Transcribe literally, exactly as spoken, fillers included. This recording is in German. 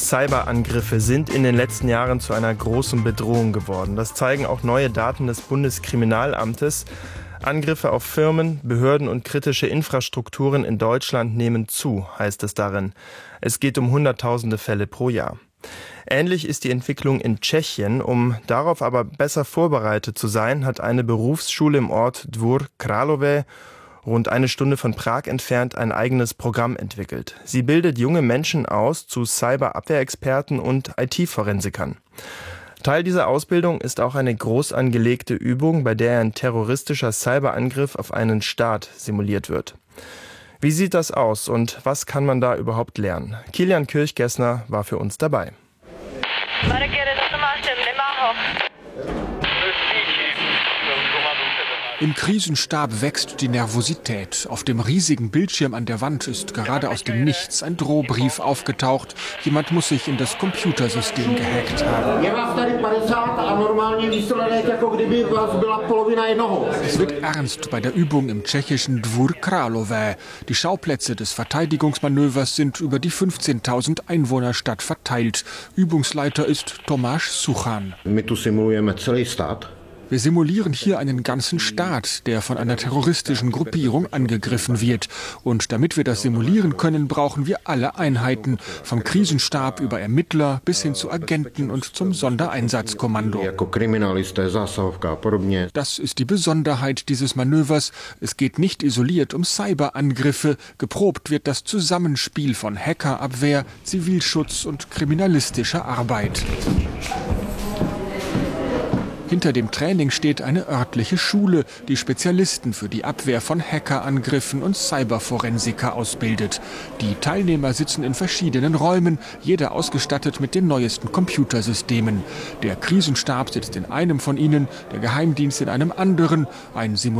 Cyberangriffe sind in den letzten Jahren zu einer großen Bedrohung geworden. Das zeigen auch neue Daten des Bundeskriminalamtes. Angriffe auf Firmen, Behörden und kritische Infrastrukturen in Deutschland nehmen zu, heißt es darin. Es geht um hunderttausende Fälle pro Jahr. Ähnlich ist die Entwicklung in Tschechien. Um darauf aber besser vorbereitet zu sein, hat eine Berufsschule im Ort Dvůr Králové, rund eine Stunde von Prag entfernt, ein eigenes Programm entwickelt. Sie bildet junge Menschen aus zu Cyberabwehrexperten und I T-Forensikern. Teil dieser Ausbildung ist auch eine groß angelegte Übung, bei der ein terroristischer Cyberangriff auf einen Staat simuliert wird. Wie sieht das aus und was kann man da überhaupt lernen? Kilian Kirchgessner war für uns dabei. Im Krisenstab wächst die Nervosität. Auf dem riesigen Bildschirm an der Wand ist gerade aus dem Nichts ein Drohbrief aufgetaucht. Jemand muss sich in das Computersystem gehackt haben. Es wird ernst bei der Übung im tschechischen Dvůr Králové. Die Schauplätze des Verteidigungsmanövers sind über die fünfzehntausend Einwohnerstadt verteilt. Übungsleiter ist Tomáš Suchan. Wir simulieren hier einen ganzen Staat, der von einer terroristischen Gruppierung angegriffen wird. Und damit wir das simulieren können, brauchen wir alle Einheiten, vom Krisenstab über Ermittler bis hin zu Agenten und zum Sondereinsatzkommando. Das ist die Besonderheit dieses Manövers. Es geht nicht isoliert um Cyberangriffe. Geprobt wird das Zusammenspiel von Hackerabwehr, Zivilschutz und kriminalistischer Arbeit. Hinter dem Training steht eine örtliche Schule, die Spezialisten für die Abwehr von Hackerangriffen und Cyberforensiker ausbildet. Die Teilnehmer sitzen in verschiedenen Räumen, jeder ausgestattet mit den neuesten Computersystemen. Der Krisenstab sitzt in einem von ihnen, der Geheimdienst in einem anderen. Ein